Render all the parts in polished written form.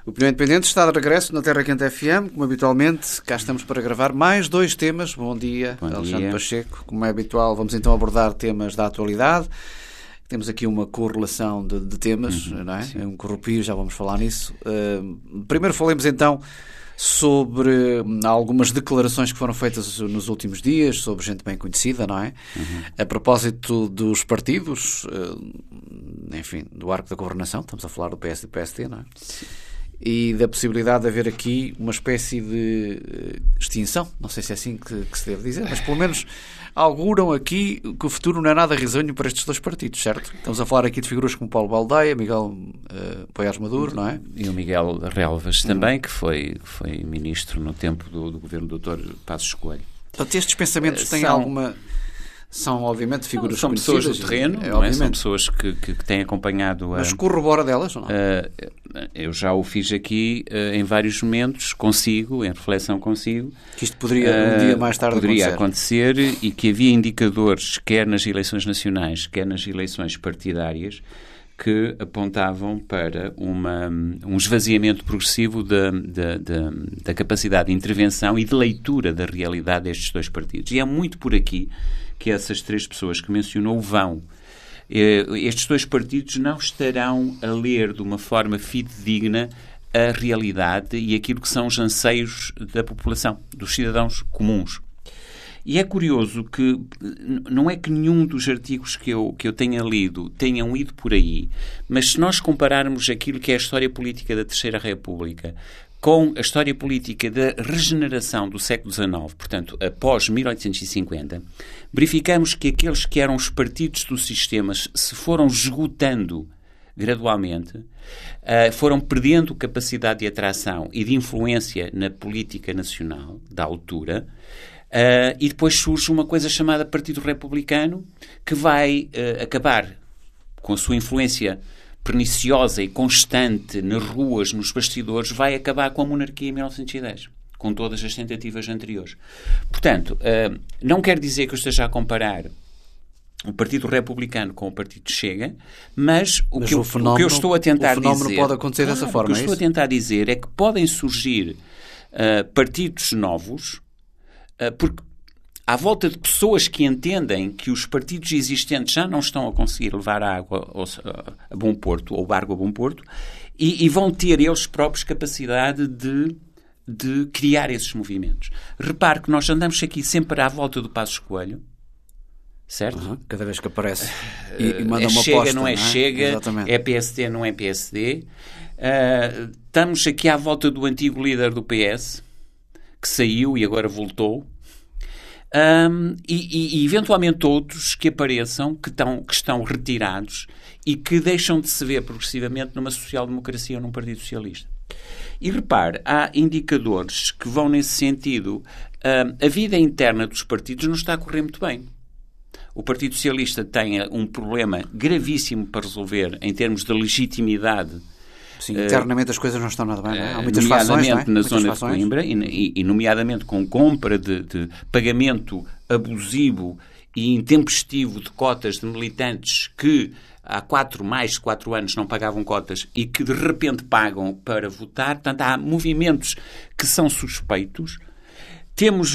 O Opinião Independente está de regresso na Terra Quente FM, como habitualmente. Cá estamos para gravar mais 2 temas. Bom dia, Alexandre Pacheco. Como é habitual, vamos então abordar temas da atualidade. Temos aqui uma correlação de temas, não é? Sim. Um corrupio, já vamos falar nisso. Primeiro falemos então sobre algumas declarações que foram feitas nos últimos dias, sobre gente bem conhecida, não é? A propósito dos partidos, enfim, do arco da governação, estamos a falar do PS e do PSD, não é? Sim. E da possibilidade de haver aqui uma espécie de extinção, não sei se é assim que se deve dizer, mas pelo menos auguram aqui que o futuro não é nada risonho para estes 2 partidos, certo? Estamos a falar aqui de figuras como Paulo Baldaia, Miguel Poiares Maduro, não é? E o Miguel Relvas também, que foi ministro no tempo do governo do Dr. Passos Coelho. Portanto, estes pensamentos têm alguma... São, obviamente, figuras são pessoas do terreno, não é? São pessoas que têm acompanhado... Mas corrobora delas ou não? Eu já o fiz aqui em vários momentos, consigo, em reflexão consigo. Que isto poderia um dia mais tarde acontecer e que havia indicadores, quer nas eleições nacionais, quer nas eleições partidárias, que apontavam para um esvaziamento progressivo da capacidade de intervenção e de leitura da realidade destes 2 partidos. E é muito por aqui que essas 3 pessoas que mencionou vão. Estes 2 partidos não estarão a ler de uma forma fidedigna a realidade e aquilo que são os anseios da população, dos cidadãos comuns. E é curioso que não é que nenhum dos artigos que eu tenha lido tenham ido por aí, mas se nós compararmos aquilo que é a história política da Terceira República com a história política da regeneração do século XIX, portanto, após 1850, verificamos que aqueles que eram os partidos dos sistemas se foram esgotando gradualmente, foram perdendo capacidade de atração e de influência na política nacional da altura. E depois surge uma coisa chamada Partido Republicano, que vai acabar com a sua influência perniciosa e constante nas ruas, nos bastidores, vai acabar com a monarquia em 1910, com todas as tentativas anteriores. Portanto, não quer dizer que eu esteja a comparar o Partido Republicano com o Partido Chega, mas o que eu estou a tentar dizer... O fenómeno pode acontecer dessa forma, o que eu estou a tentar dizer é que podem surgir partidos novos, porque à volta de pessoas que entendem que os partidos existentes já não estão a conseguir levar a água a bom porto, ou o barco a bom porto, e vão ter eles próprios capacidade de criar esses movimentos. Repare que nós andamos aqui sempre à volta do Passos Coelho, certo? Cada vez que aparece e manda uma Chega, aposta, não é Chega, exatamente. É PSD, não é PSD. Estamos aqui à volta do antigo líder do PS, que saiu e agora voltou. E eventualmente outros que apareçam, que estão retirados e que deixam de se ver progressivamente numa social-democracia ou num Partido Socialista. E repare, há indicadores que vão nesse sentido. A vida interna dos partidos não está a correr muito bem. O Partido Socialista tem um problema gravíssimo para resolver em termos de legitimidade. Sim, internamente as coisas não estão nada bem, não é? Há muitas nomeadamente fações, na zona de Coimbra e nomeadamente com compra de pagamento abusivo e intempestivo de cotas de militantes que há mais de 4 anos não pagavam cotas e que de repente pagam para votar. Portanto, há movimentos que são suspeitos. Temos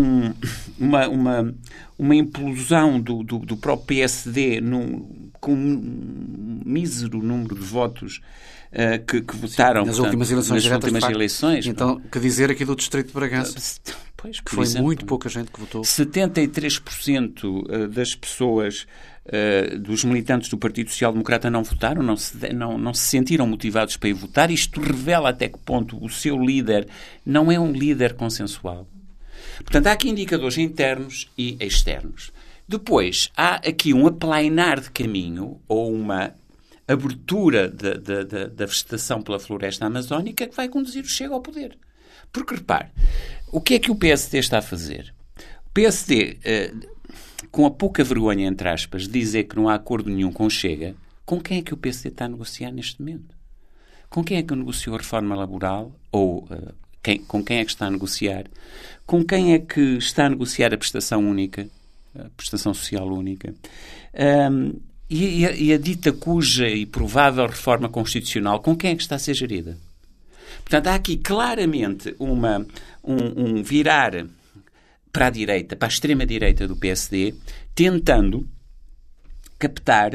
uma implosão do próprio PSD com um mísero número de votos que votaram. Sim, nas últimas eleições. Então, que dizer aqui do Distrito de Bragança? Pois, que foi exemplo, muito pouca gente que votou. 73% das pessoas, dos militantes do Partido Social Democrata não votaram, não se sentiram motivados para ir votar. Isto revela até que ponto o seu líder não é um líder consensual. Portanto, há aqui indicadores internos e externos. Depois, há aqui um aplainar de caminho ou uma abertura da vegetação pela floresta amazónica que vai conduzir o Chega ao poder. Porque, repare, o que é que o PSD está a fazer? O PSD, com a pouca vergonha, entre aspas, de dizer que não há acordo nenhum com o Chega, com quem é que o PSD está a negociar neste momento? Com quem é que negociou a reforma laboral? Ou com quem é que está a negociar? Com quem é que está a negociar a prestação única? A prestação social única? E a dita cuja e provável reforma constitucional, com quem é que está a ser gerida? Portanto, há aqui claramente um virar para a direita, para a extrema-direita do PSD, tentando captar,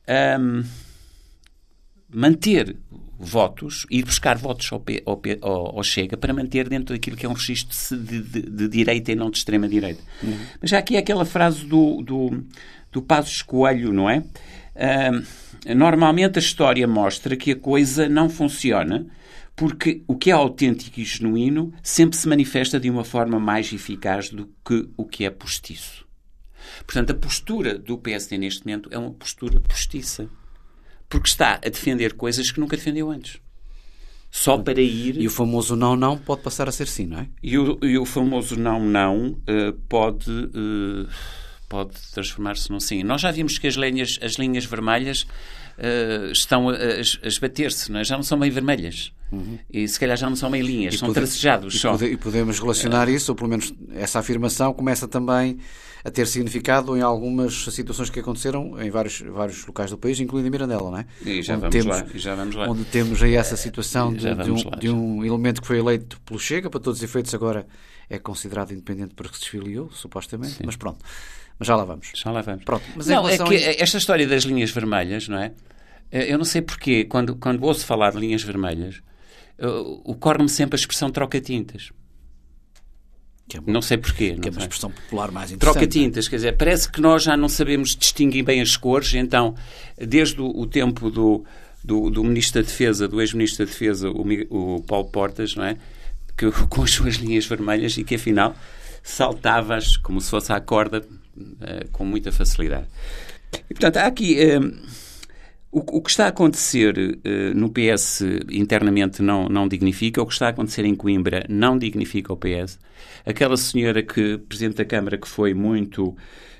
manter votos, ir buscar votos ao Chega para manter dentro daquilo que é um registro de direita e não de extrema-direita. Mas já aqui é aquela frase do Passos Coelho, não é? Normalmente a história mostra que a coisa não funciona porque o que é autêntico e genuíno sempre se manifesta de uma forma mais eficaz do que o que é postiço. Portanto, a postura do PSD neste momento é uma postura postiça. Porque está a defender coisas que nunca defendeu antes. Só para ir... E o famoso não pode passar a ser sim, não é? E o famoso não pode transformar-se num sim. Nós já vimos que as linhas vermelhas estão a esbater-se, não é? Já não são bem vermelhas. E se calhar já não são bem linhas, são tracejados só. E podemos relacionar isso, ou pelo menos essa afirmação começa também a ter significado em algumas situações que aconteceram em vários locais do país, incluindo em Mirandela, não é? E já vamos lá. Onde temos aí essa situação de um elemento que foi eleito pelo Chega, para todos os efeitos agora é considerado independente porque se desfiliou, supostamente, sim. Mas pronto. Mas já lá vamos. Pronto. Mas não, é que esta história das linhas vermelhas, não é? Eu não sei porquê, quando ouço falar de linhas vermelhas, ocorre-me sempre a expressão troca-tintas. Não sei porquê. Que é uma expressão popular mais interessante. Troca-tintas, quer dizer, parece que nós já não sabemos distinguir bem as cores, então, desde o tempo do Ministro da Defesa, do ex-Ministro da Defesa, o Paulo Portas, não é? Que, com as suas linhas vermelhas e que, afinal, saltava-as como se fosse à corda com muita facilidade. E, portanto, há aqui... O que está a acontecer no PS internamente não dignifica, o que está a acontecer em Coimbra não dignifica o PS. Aquela senhora Presidente da Câmara, que foi muito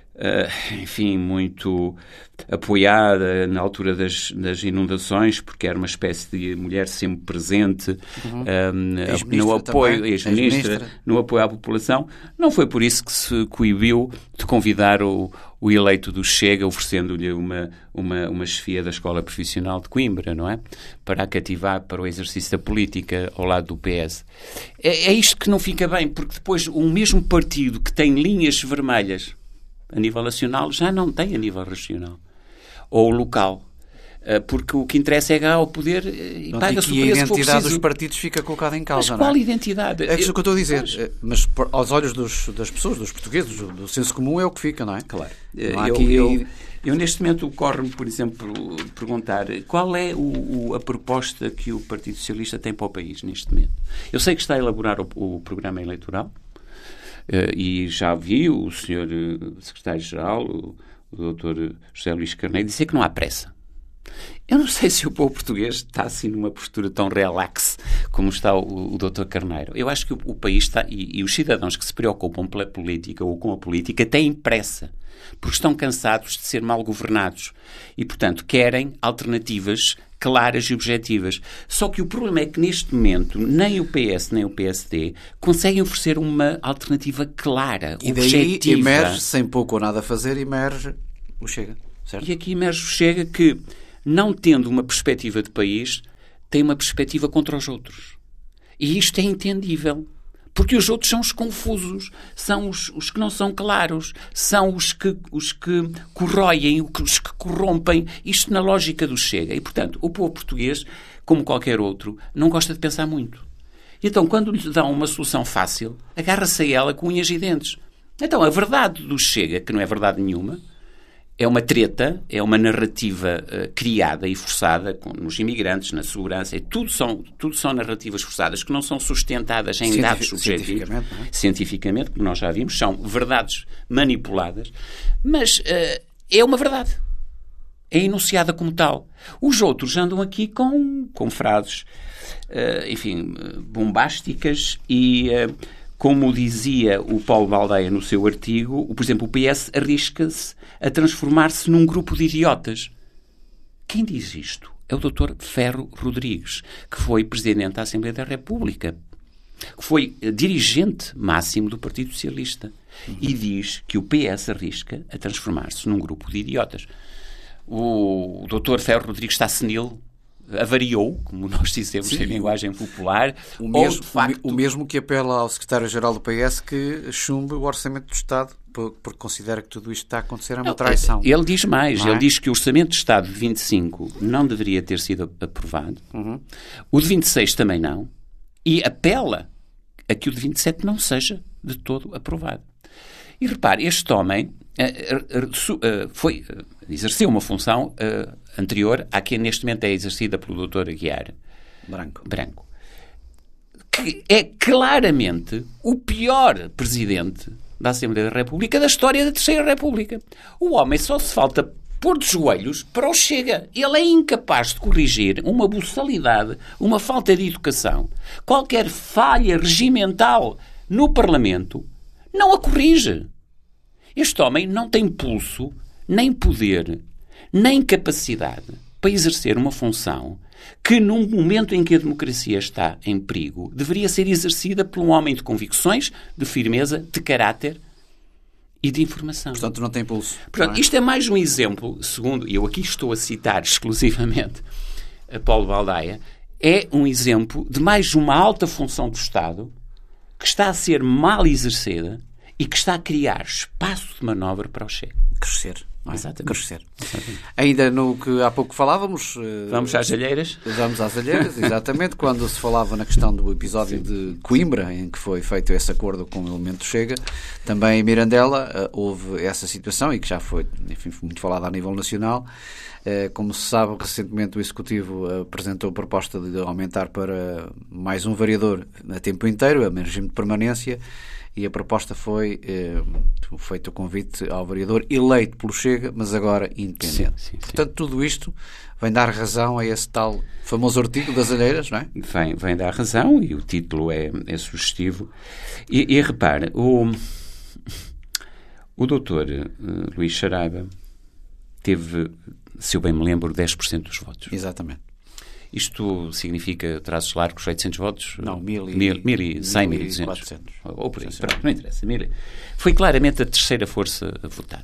apoiada na altura das inundações, porque era uma espécie de mulher sempre presente no apoio, ex-ministra, no apoio à população. Não foi por isso que se coibiu de convidar o eleito do Chega, oferecendo-lhe uma chefia da Escola Profissional de Coimbra, não é? Para a cativar para o exercício da política ao lado do PS. É isto que não fica bem, porque depois o mesmo partido que tem linhas vermelhas a nível nacional já não tem a nível regional ou local. Porque o que interessa é ganhar o poder e paga-se o preço que for preciso. E a identidade dos partidos fica colocada em causa, mas qual não é? identidade? É isso que eu estou a dizer. Mas aos olhos das pessoas, dos portugueses, do senso comum, é o que fica, não é? Claro. Eu neste momento ocorre-me, por exemplo, perguntar qual é a proposta que o Partido Socialista tem para o país neste momento. Eu sei que está a elaborar o programa eleitoral e já vi o Sr. Secretário-Geral, o Dr. José Luís Carneiro, dizer que não há pressa. Eu não sei se o povo português está assim numa postura tão relax como está o Dr. Carneiro. Eu acho que o país está, e os cidadãos que se preocupam pela política ou com a política têm pressa, porque estão cansados de ser mal governados e, portanto, querem alternativas claras e objetivas. Só que o problema é que, neste momento, nem o PS nem o PSD conseguem oferecer uma alternativa clara, e objetiva. E daí emerge, sem pouco ou nada a fazer, emerge o Chega, certo? E aqui emerge o Chega que, não tendo uma perspectiva de país, tem uma perspectiva contra os outros. E isto é entendível. Porque os outros são os confusos, são os que não são claros, são os que corroem, os que corrompem. Isto na lógica do Chega. E, portanto, o povo português, como qualquer outro, não gosta de pensar muito. E então, quando lhe dão uma solução fácil, agarra-se a ela com unhas e dentes. Então, a verdade do Chega, que não é verdade nenhuma, é uma treta, é uma narrativa criada e forçada nos imigrantes, na segurança, e tudo são narrativas forçadas que não são sustentadas em dados objetivos. Cientificamente, como nós já vimos, são verdades manipuladas, mas é uma verdade. É enunciada como tal. Os outros andam aqui com frases, bombásticas e... como dizia o Paulo Baldeia no seu artigo, por exemplo, o PS arrisca-se a transformar-se num grupo de idiotas. Quem diz isto? É o Dr. Ferro Rodrigues, que foi Presidente da Assembleia da República, que foi dirigente máximo do Partido Socialista, e diz que o PS arrisca a transformar-se num grupo de idiotas. O Dr. Ferro Rodrigues está senil, avariou, como nós dizemos em linguagem popular, o mesmo que apela ao secretário-geral do PS que chumbe o Orçamento do Estado, porque considera que tudo isto está a acontecer é uma traição. Ele diz mais, ele diz que o Orçamento de Estado de 25 não deveria ter sido aprovado, o de 26 também não, e apela a que o de 27 não seja de todo aprovado. E repare, este homem exerceu uma função anterior à que neste momento é exercida pelo Dr. Aguiar Branco, que é claramente o pior presidente da Assembleia da República da história da Terceira República. O homem só se falta pôr de joelhos para o Chega. Ele é incapaz de corrigir uma boçalidade, uma falta de educação. Qualquer falha regimental no Parlamento não a corrige. Este homem não tem pulso, nem poder, nem capacidade para exercer uma função que, num momento em que a democracia está em perigo, deveria ser exercida por um homem de convicções, de firmeza, de caráter e de informação. Portanto, não tem pulso. Portanto, isto é mais um exemplo, segundo, e eu aqui estou a citar exclusivamente a Paulo Baldaia, é um exemplo de mais uma alta função do Estado que está a ser mal exercida e que está a criar espaço de manobra para o Chega. Crescer. Exatamente. Crescer. Exatamente. Ainda no que há pouco falávamos... Vamos às alheiras? Vamos às alheiras, exatamente. Quando se falava na questão do episódio de Coimbra, em que foi feito esse acordo com o elemento Chega, também em Mirandela houve essa situação e que já foi, enfim, muito falada a nível nacional. Como se sabe, recentemente o Executivo apresentou a proposta de aumentar para mais um vereador a tempo inteiro, a regime de permanência, e a proposta foi feito o convite ao vereador eleito pelo Chega, mas agora independente. Sim. Portanto, tudo isto vem dar razão a esse tal famoso artigo das alheiras, não é? Vem dar razão, e o título é sugestivo. E repare, o doutor Luís Saraiva teve, se eu bem me lembro, 10% dos votos. Exatamente. Isto significa, traços largos, 800 votos? Não, 1.100, 1.200. Ou por aí. Pronto, não interessa. Foi claramente a terceira força a votar.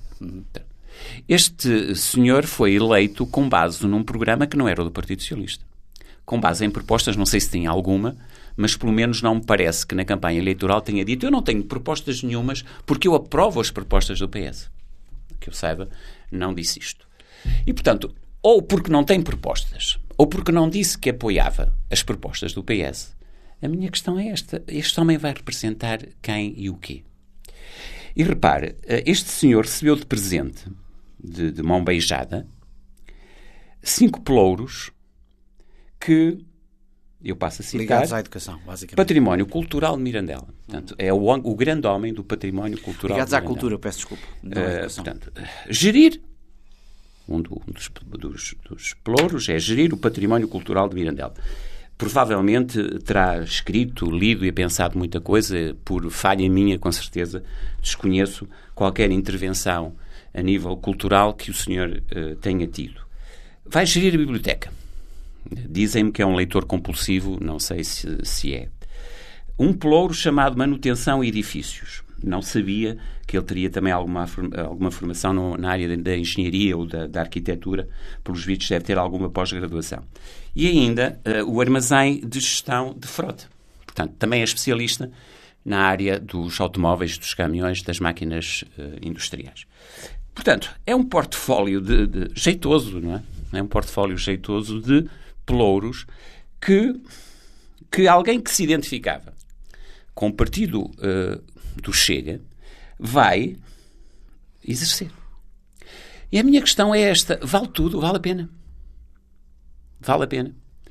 Este senhor foi eleito com base num programa que não era o do Partido Socialista. Com base em propostas, não sei se tem alguma, mas pelo menos não me parece que na campanha eleitoral tenha dito: eu não tenho propostas nenhumas porque eu aprovo as propostas do PS. Que eu saiba, não disse isto. E, portanto, ou porque não tem propostas, ou porque não disse que apoiava as propostas do PS, a minha questão é esta: este homem vai representar quem e o quê? E repare, este senhor recebeu de presente, de mão beijada, 5 pelouros que, eu passo a citar, ligados à educação, basicamente. Património Cultural de Mirandela. Portanto, é o grande homem do património cultural ligados de Mirandela. À cultura, peço desculpa. Portanto, gerir, um dos pelouros é gerir o património cultural de Mirandela. Provavelmente terá escrito, lido e pensado muita coisa, por falha minha, com certeza. Desconheço qualquer intervenção a nível cultural que o senhor tenha tido. Vai gerir a biblioteca. Dizem-me que é um leitor compulsivo, não sei se é. Um pelouro chamado Manutenção e Edifícios. Não sabia que ele teria também alguma formação na área da engenharia ou da arquitetura. Pelos vistos, deve ter alguma pós-graduação. E ainda o Armazém de Gestão de Frota. Portanto, também é especialista na área dos automóveis, dos caminhões, das máquinas industriais. Portanto, é um portfólio de jeitoso, não é? É um portfólio jeitoso de pelouros que alguém que se identificava com o partido do Chega vai exercer. E a minha questão é esta: vale tudo? Vale a pena? Vale a pena?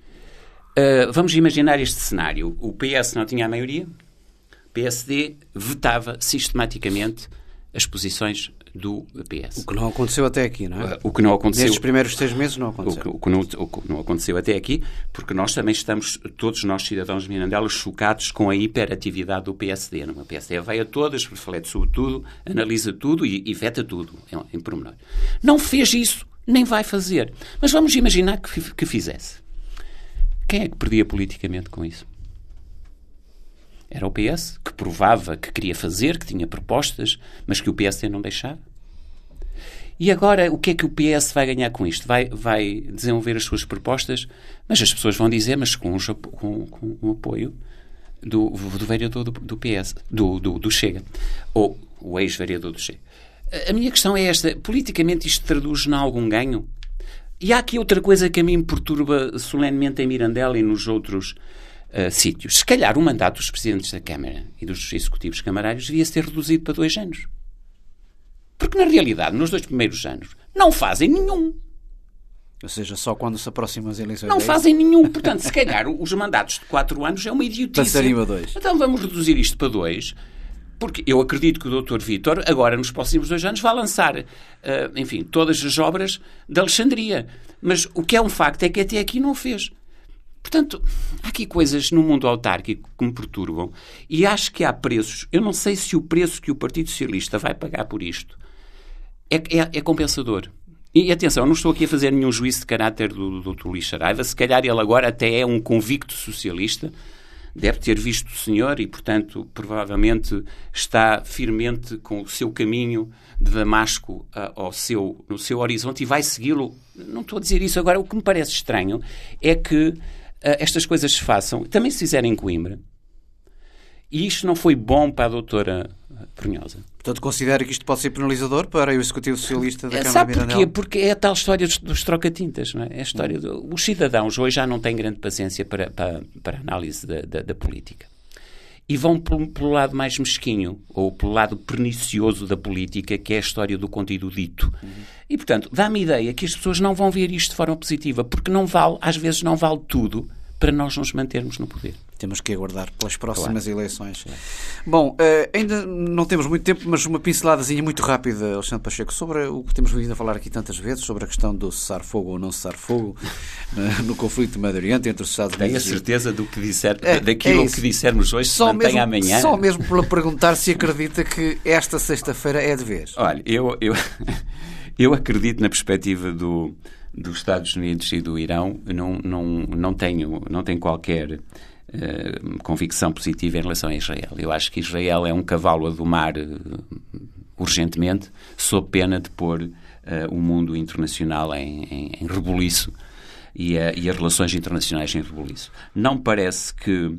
Vamos imaginar este cenário. O PS não tinha a maioria, o PSD vetava sistematicamente as posições do PS. O que não aconteceu até aqui, não é? O que não aconteceu... Nestes primeiros 6 meses não aconteceu. O que não aconteceu até aqui, porque nós também estamos, todos nós cidadãos de Mirandela, chocados com a hiperatividade do PSD. O PSD vai a todas, reflete sobre tudo, analisa tudo e veta tudo em pormenor. Não fez isso, nem vai fazer. Mas vamos imaginar que fizesse. Quem é que perdia politicamente com isso? Era o PS, que provava que queria fazer, que tinha propostas, mas que o PSD não deixava. E agora, o que é que o PS vai ganhar com isto? Vai desenvolver as suas propostas, mas as pessoas vão dizer, mas com o apoio do vereador do PS, do Chega, ou o ex-vereador do Chega. A minha questão é esta. Politicamente isto traduz em algum ganho? E há aqui outra coisa que a mim me perturba solenemente em Mirandela e nos outros sítios. Se calhar o mandato dos presidentes da Câmara e dos executivos camarários devia ser reduzido para 2 anos. Porque, na realidade, nos 2 primeiros anos, não fazem nenhum. Ou seja, só quando se aproximam as eleições. Não fazem nenhum. Portanto, se calhar, os mandatos de 4 anos é uma idiotice. Passariam a 2. Então vamos reduzir isto para 2, porque eu acredito que o Dr. Vítor, agora, nos próximos 2 anos, vai lançar, enfim, todas as obras de Alexandria. Mas o que é um facto é que até aqui não o fez. Portanto, há aqui coisas no mundo autárquico que me perturbam e acho que há preços. Eu não sei se o preço que o Partido Socialista vai pagar por isto é compensador. E atenção, não estou aqui a fazer nenhum juízo de caráter do Dr. Luís Saraiva. Se calhar ele agora até é um convicto socialista, deve ter visto o senhor e, portanto, provavelmente está firmemente com o seu caminho de Damasco no seu horizonte e vai segui-lo. Não estou a dizer isso. Agora, o que me parece estranho é que estas coisas se façam, também se fizerem em Coimbra, e isto não foi bom para a doutora Brunhosa. Portanto, considera que isto pode ser penalizador para o Executivo Socialista da Câmara de Sabe Mirandela? porquê? Porque é a tal história dos troca-tintas, não é? É a história os cidadãos hoje já não têm grande paciência para a análise da política. E vão pelo lado mais mesquinho, ou pelo lado pernicioso da política, que é a história do conteúdo dito. E, portanto, dá-me ideia que as pessoas não vão ver isto de forma positiva, porque não vale, às vezes não vale tudo para nós nos mantermos no poder. Temos que aguardar pelas próximas eleições. Bom, ainda não temos muito tempo, mas uma pinceladazinha muito rápida, Alexandre Pacheco, sobre o que temos vindo a falar aqui tantas vezes, sobre a questão do cessar-fogo ou não cessar-fogo no conflito do Médio Oriente entre os Estados Unidos. Tenho a certeza do que daquilo que dissermos hoje se mantém amanhã. Só mesmo para perguntar se acredita que esta sexta-feira é de vez. Olha, eu acredito na perspectiva dos Estados Unidos e do Irão. Não tenho qualquer convicção positiva em relação a Israel. Eu acho que Israel é um cavalo a domar urgentemente, sob pena de pôr o mundo internacional em rebuliço e as relações internacionais em rebuliço. Não parece que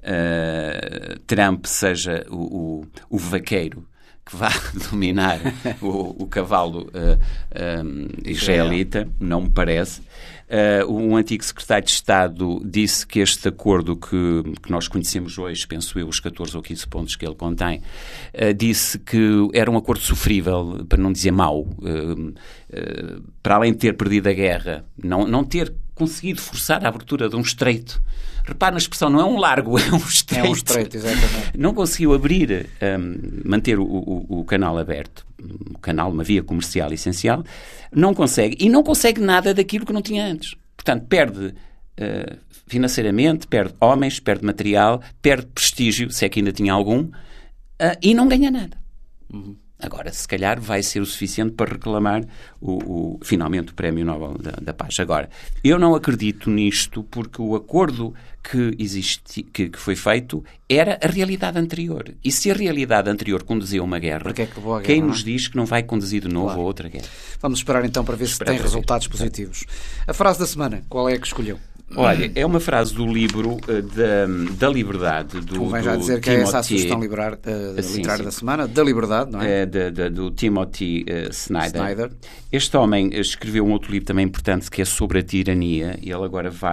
Trump seja o vaqueiro que vá dominar o cavalo israelita, não me parece. Um antigo secretário de Estado disse que este acordo que nós conhecemos hoje, penso eu, os 14 ou 15 pontos que ele contém, disse que era um acordo sofrível, para não dizer mau, para além de ter perdido a guerra, não ter conseguido forçar a abertura de um estreito. Repare na expressão, não é um largo, é um estreito. É um estreito, exatamente. Não conseguiu abrir, manter o canal aberto, o canal, uma via comercial essencial, não consegue. E não consegue nada daquilo que não tinha antes. Portanto, perde financeiramente, perde homens, perde material, perde prestígio, se é que ainda tinha algum, e não ganha nada. Agora, se calhar, vai ser o suficiente para reclamar finalmente o Prémio Nobel da Paz. Agora, eu não acredito nisto porque o acordo que foi feito era a realidade anterior. E se a realidade anterior conduziu a uma guerra, quem nos diz que não vai conduzir de novo a outra guerra? Vamos esperar então para ver se tem resultados positivos. A frase da semana, qual é a que escolheu? Olha, é uma frase do livro da Liberdade do Convém já dizer que é essa a sugestão literária da semana, da Liberdade, não é? Do Timothy Snyder. Este homem escreveu um outro livro também importante que é sobre a tirania e ele agora vai